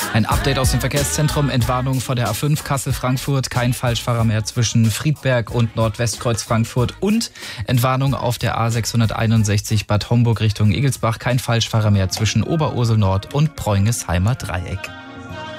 Ein Update aus dem Verkehrszentrum. Entwarnung vor der A5 Kassel-Frankfurt. Kein Falschfahrer mehr zwischen Friedberg und Nordwestkreuz Frankfurt. Und Entwarnung auf der A661 Bad Homburg Richtung Igelsbach. Kein Falschfahrer mehr zwischen Oberursel Nord und Preungensheimer Dreieck.